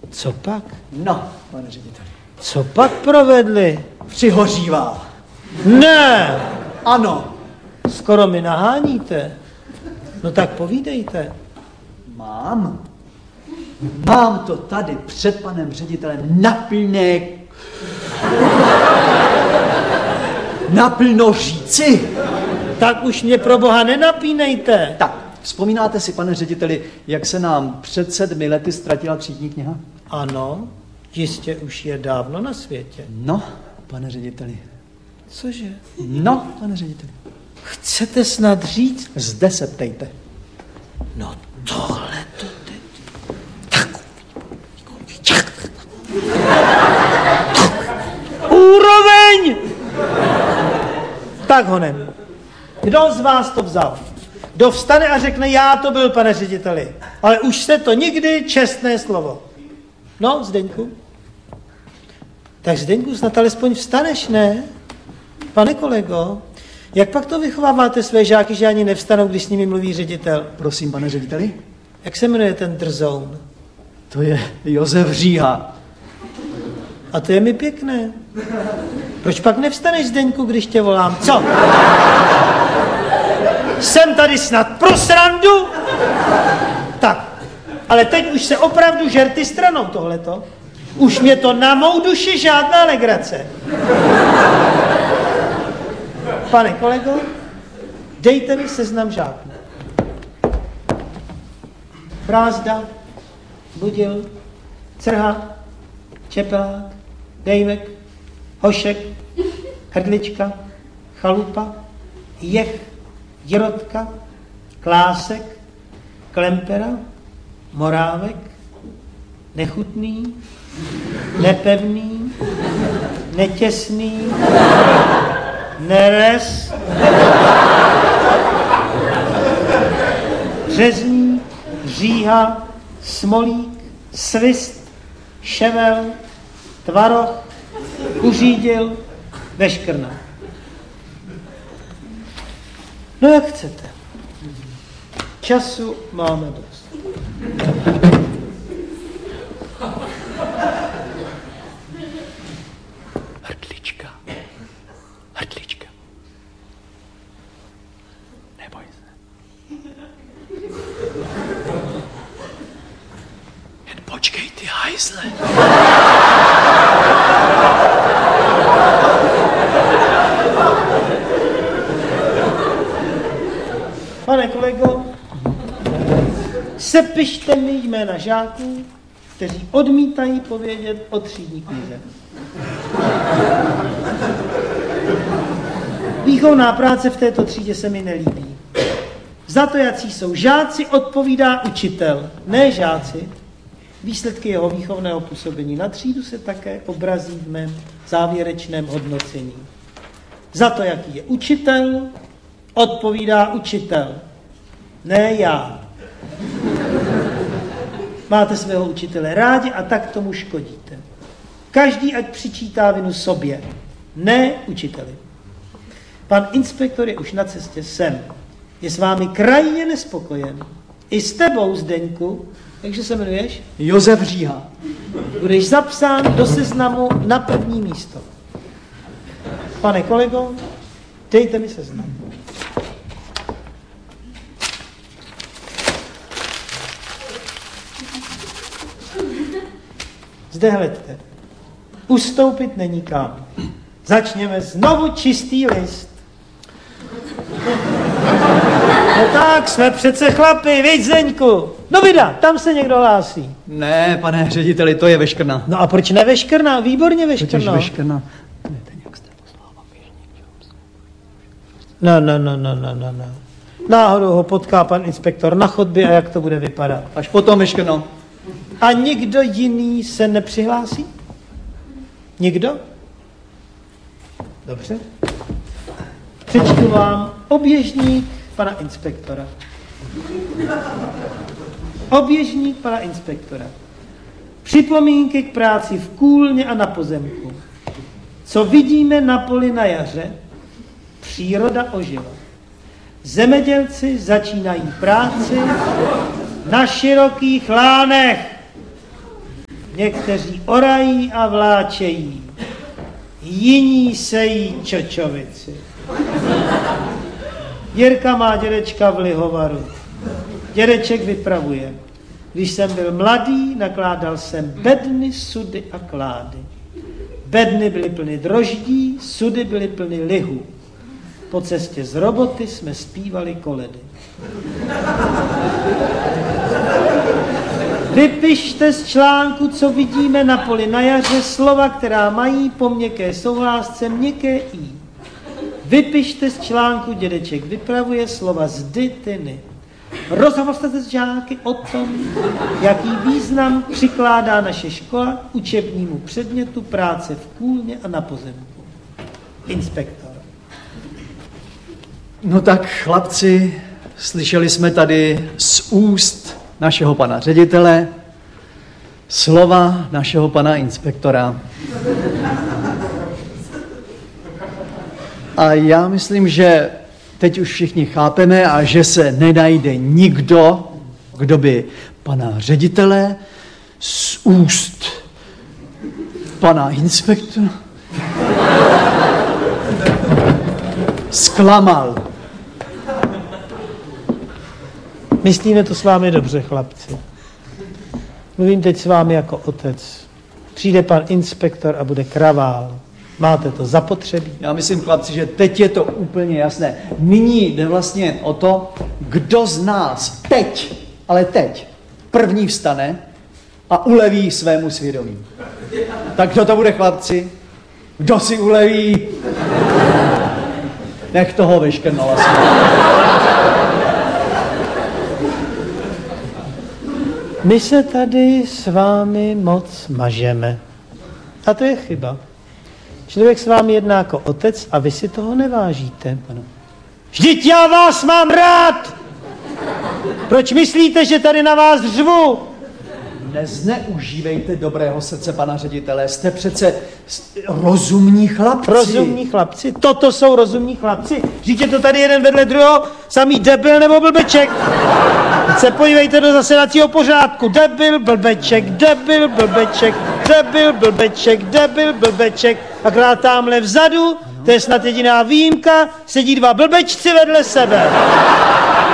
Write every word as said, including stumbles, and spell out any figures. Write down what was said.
Co pak? No, pane řediteli. Co pak provedli? Přihořívá. Ne! Ano. Skoro mi naháníte. No tak povídejte. Mám. Mám to tady před panem ředitelem naplné... naplno říci. Tak už mě pro boha nenapínejte. Tak, vzpomínáte si, pane řediteli, jak se nám před sedmi lety ztratila třídní kniha? Ano, jistě už je dávno na světě. No, pane řediteli. Cože? No, pane řediteli. Chcete snad říct? Zde se ptejte. No tohle to teď. Tak. Úroveň! Tak honem. Kdo z vás to vzal? Kdo vstane a řekne, já to byl, pane řediteli. Ale už se to nikdy, čestné slovo. No, Zdeňku? Tak Zdeňku, snad alespoň vstaneš, ne? Pane kolego, jak pak to vychováváte své žáky, že ani nevstanou, když s nimi mluví ředitel? Prosím, pane řediteli. Jak se jmenuje ten drzoun? To je Josef Říha. A to je mi pěkné. Proč pak nevstaneš, Zdeňku, když tě volám? Co? Jsem tady snad pro srandu? Tak, ale teď už se opravdu žerty stranou tohleto. Už mě to na mou duši žádná legrace. Pane kolego, dejte mi seznam žáků. Brázda, Budil, Crha, Čepelák, Dejmek, Hošek, Hrdlička, Chalupa, Jech, Jirotka, Klásek, Klempera, Morávek, Nechutný, Nepevný, Netěsný, Nerez, Řezník, Říha, Smolík, Svist, Ševel, Tvaroch, Kuřídil, Veškrna. No jak chcete. Času máme dost. Hrdlička. Hrdlička. Neboj se. Jen počkej, ty hajzle. Pane kolego, sepište mi jména žáků, kteří odmítají povědět o třídní knize. Výchovná práce v této třídě se mi nelíbí. Za to, jací jsou žáci, odpovídá učitel, ne žáci. Výsledky jeho výchovného působení na třídu se také obrazí v mém závěrečném hodnocení. Za to, jaký je učitel, odpovídá učitel, ne já. Máte svého učitele rádi a tak tomu škodíte. Každý ať přičítá vinu sobě, ne učiteli. Pan inspektor je už na cestě sem. Je s vámi krajně nespokojen. I s tebou, Zdeňku, jakže se jmenuješ? Josef Říha. Budeš zapsán do seznamu na první místo. Pane kolego, dejte mi seznam. Zde hleďte. Ustoupit není kam. Začněme znovu čistý list. No tak, jsme přece chlapi, viď, Zdeňku? No vida, tam se někdo hlásí. Ne, pane řediteli, to je Veškrna. No a proč ne Veškrna? Výborně Veškrna. Proč Veškrna? No, no, no, no, no, no, no. Náhodou ho potká pan inspektor na chodbě a jak to bude vypadat. Až potom, Veškrno. A nikdo jiný se nepřihlásí? Nikdo? Dobře. Přečtu vám oběžník pana inspektora. Oběžník pana inspektora. Připomínky k práci v kůlně a na pozemku. Co vidíme na poli na jaře? Příroda ožila. Zemědělci začínají práci na širokých lánech. Někteří orají a vláčejí, jiní sejí čočovici. Jirka má dědečka v Lihovaru. Dědeček vypravuje. Když jsem byl mladý, nakládal jsem bedny, sudy a klády. Bedny byly plny droždí, sudy byly plny lihu. Po cestě z roboty jsme zpívali koledy. Vypište z článku, co vidíme na poli na jaře, slova, která mají po měkké souhlásce měkké i. Vypište z článku, dědeček vypravuje slova z dytiny. Rozhovořte se s žáky o tom, jaký význam přikládá naše škola k učebnímu předmětu práce v kůlně a na pozemku. Inspektor. No tak, chlapci, slyšeli jsme tady z úst našeho pana ředitele slova našeho pana inspektora. A já myslím, že teď už všichni chápeme a že se nenajde nikdo, kdo by pana ředitele z úst pana inspektora zklamal. Myslíme to s vámi dobře, chlapci. Mluvím teď s vámi jako otec. Přijde pan inspektor a bude kravál. Máte to zapotřebí? Já myslím, chlapci, že teď je to úplně jasné. Nyní jde vlastně o to, kdo z nás teď, ale teď, první vstane a uleví svému svědomí. Tak kdo to bude, chlapci? Kdo si uleví? Nech toho vyškrnala se. My se tady s vámi moc mažeme. A to je chyba. Člověk s vámi jedná jako otec a vy si toho nevážíte. Ano. Vždyť já vás mám rád! Proč myslíte, že tady na vás řvu? Nezneužívejte dobrého srdce pana ředitele, jste přece rozumní chlapci. Rozumní chlapci? Toto jsou rozumní chlapci? Vždyť je to tady jeden vedle druhého, samý debil nebo blbeček. Teď se podívejte do zasedacího pořádku. Debil, blbeček, debil, blbeček, debil, blbeček, debil, blbeček. Akorát tamhle vzadu, to je snad jediná výjimka, sedí dva blbečci vedle sebe.